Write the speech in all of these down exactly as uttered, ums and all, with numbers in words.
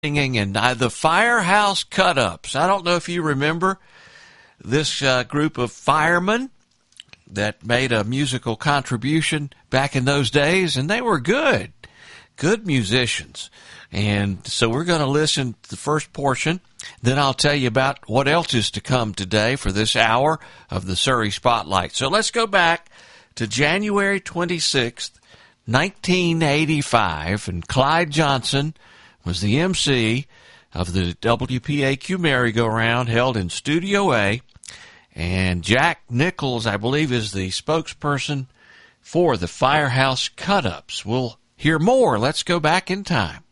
singing, and uh, the Firehouse Cut-Ups. I don't know if you remember this uh, group of firemen that made a musical contribution back in those days, and they were good, good musicians. And so we're going to listen to the first portion. Then I'll tell you about what else is to come today for this hour of the Surrey Spotlight. So let's go back to January twenty-sixth, nineteen eighty-five, and Clyde Johnson was the M C of the W P A Q merry-go-round held in Studio A, and Jack Nichols, I believe, is the spokesperson for the Firehouse Cut-Ups. We'll hear more. Let's go back in time.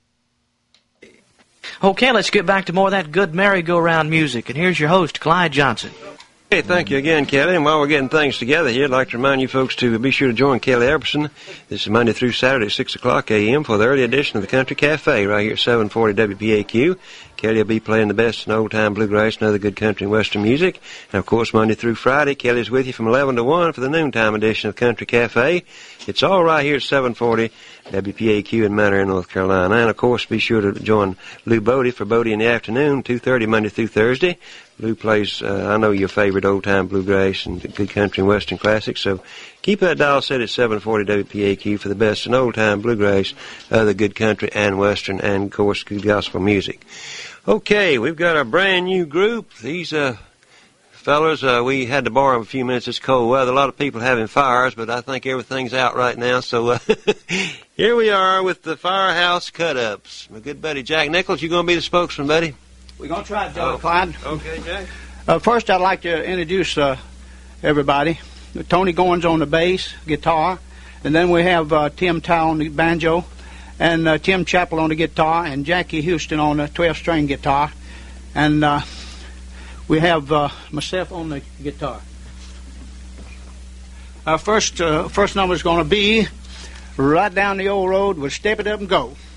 Okay, let's get back to more of that good merry-go-round music, and here's your host, Clyde Johnson. Hey, thank you again, Kelly. And while we're getting things together here, I'd like to remind you folks to be sure to join Kelly Epperson. This is Monday through Saturday at six o'clock a m for the early edition of the Country Cafe right here at seven forty W P A Q. Kelly will be playing the best in old-time bluegrass and other good country and western music. And, of course, Monday through Friday, Kelly's with you from eleven to one for the noontime edition of Country Cafe. It's all right here at seven forty W P A Q in Mount Airy, North Carolina. And, of course, be sure to join Lou Bodie for Bodie in the afternoon, two thirty Monday through Thursday. Lou plays, uh, I know, your favorite old-time bluegrass and good country and western classics, so keep that dial set at seven forty W P A Q for the best in old-time bluegrass, other good country and western, and, of course, good gospel music. Okay, we've got a brand-new group. These uh, fellas, uh, we had to borrow them a few minutes. It's cold weather. A lot of people having fires, but I think everything's out right now, so uh, here we are with the Firehouse Cut-Ups. My good buddy Jack Nichols, you going to be the spokesman, buddy? We're going to try it, Oh. Clyde. Okay, Jack. Uh, first, I'd like to introduce uh, everybody. Tony Goins on the bass, guitar, and then we have uh, Tim Towle on the banjo, and uh, Tim Chappell on the guitar, and Jackie Houston on the twelve-string guitar, and uh, we have uh, myself on the guitar. Our first, uh, first number is going to be Right Down the Old Road with Step It Up and Go.